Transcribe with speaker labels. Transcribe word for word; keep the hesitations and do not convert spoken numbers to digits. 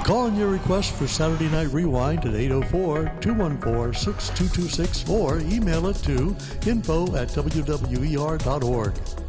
Speaker 1: Call in your request for Saturday Night Rewind at eight oh four, two one four, six two two six or email it to info at w w e r dot org.